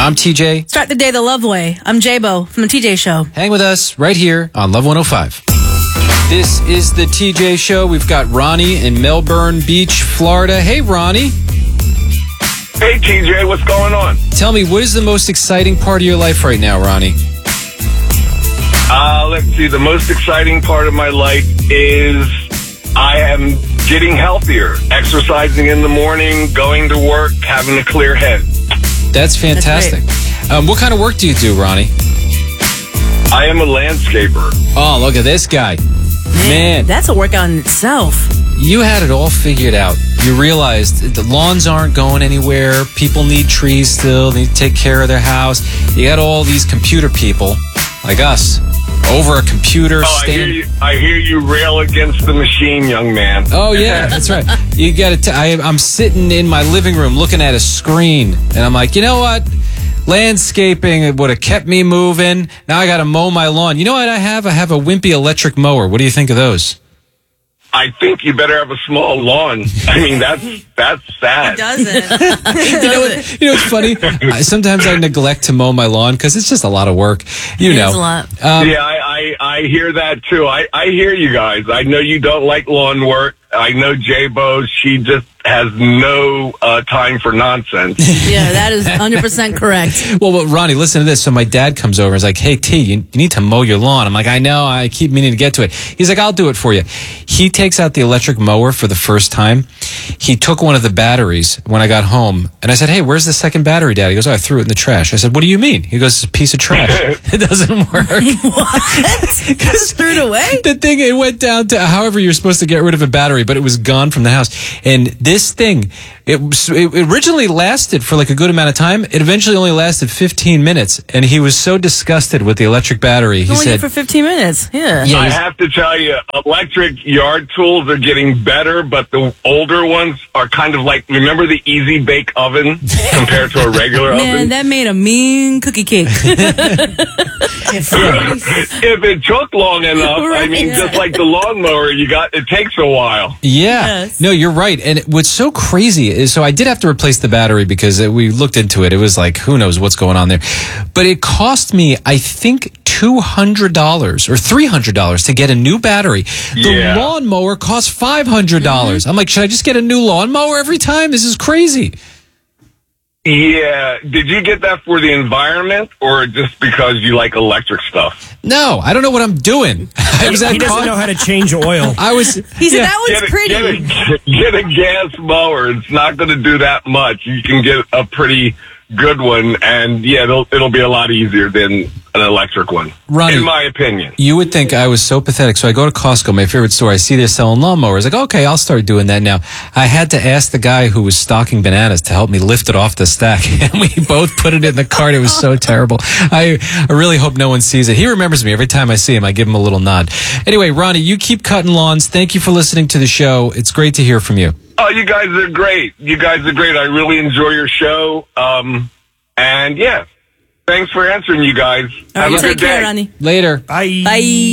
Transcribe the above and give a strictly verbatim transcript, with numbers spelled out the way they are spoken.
I'm T J. Start the day the love way. I'm J-Bo from the T J Show. Hang with us right here on Love one oh five. This is the T J Show. We've got Ronnie in Melbourne Beach, Florida. Hey, Ronnie. Hey, T J, what's going on? Tell me, what is the most exciting part of your life right now, Ronnie? Uh, let's see. The most exciting part of my life is I am getting healthier, exercising in the morning, going to work, having a clear head. That's fantastic. That's um, what kind of work do you do, Ronnie? I am a landscaper. Oh, look at this guy. Man, Man, that's a workout in itself. you had it all figured out. You realized the lawns aren't going anywhere. People need trees still. They need to take care of their house. You got all these computer people like us over a computer. Oh, I hear you. I hear you rail against the machine, young man. Oh, yeah, that's right. You got to. I'm sitting in my living room looking at a screen, and I'm like, you know what? Landscaping would have kept me moving. Now I got to mow my lawn. You know what I have? I have a wimpy electric mower. What do you think of those? I think you better have a small lawn. I mean, that's that's sad. It doesn't. You know what? You know what's funny? I, sometimes I neglect to mow my lawn because it's just a lot of work. You It know, is a lot. Um, yeah, I, I I hear that too. I I hear you guys. I know you don't like lawn work. I know J-Bo. She just has no uh, time for nonsense. Yeah, that is one hundred percent correct. Well, well, Ronnie, listen to this. So my dad comes over and is like, hey, T, you, you need to mow your lawn. I'm like, I know. I keep meaning to get to it. He's like, I'll do it for you. He takes out the electric mower for the first time. He took one of the batteries when I got home. And I said, hey, where's the second battery, Dad? He goes, oh, I threw it in the trash. I said, what do you mean? He goes, it's a piece of trash. It doesn't work. What? Just threw it away? The thing, it went down to however you're supposed to get rid of a battery, but it was gone from the house. And this thing, it, was- it originally lasted for like a good amount of time. It eventually only lasted fifteen minutes. And he was so disgusted with the electric battery. He Only said, for fifteen minutes. Yeah. Yeah, I he's- have to tell you, electric yard tools are getting better, but the older ones are kind of like, remember the Easy Bake Oven compared to a regular Man, oven? that made a mean cookie cake. If it took long enough, I mean, Right. just like the lawnmower, you got it takes a while. yeah. Yes. No, you're right. And what's so crazy is, so I did have to replace the battery because it- we looked into it. It was like, who knows what's going on there. But it cost me, I think, two hundred dollars or three hundred dollars to get a new battery. The Yeah. lawnmower costs five hundred dollars. Mm-hmm. I'm like, should I just get a new lawnmower every time? This is crazy. Yeah. Did you get that for the environment or just because you like electric stuff? No, I don't know what I'm doing. I was at He doesn't Costco. know how to change oil. I was. He said, yeah. that Get one's a, pretty. get, a, get a gas mower. It's not going to do that much. You can get a pretty good one, and yeah, it'll it'll be a lot easier than an electric one, Ronnie, in my opinion. You would think I was so pathetic. So I go to Costco, my favorite store. I see they're selling lawnmowers. Like, okay, I'll start doing that now. I had to ask the guy who was stocking bananas to help me lift it off the stack. And we both put it in the cart. It was so terrible. I, I really hope no one sees it. He remembers me. Every time I see him, I give him a little nod. Anyway, Ronnie, you keep cutting lawns. Thank you for listening to the show. It's great to hear from you. Oh, you guys are great. You guys are great. I really enjoy your show. Um, and yeah, thanks for answering, you guys. All Have right, a good take care, day. Ronnie. Later. Bye. Bye.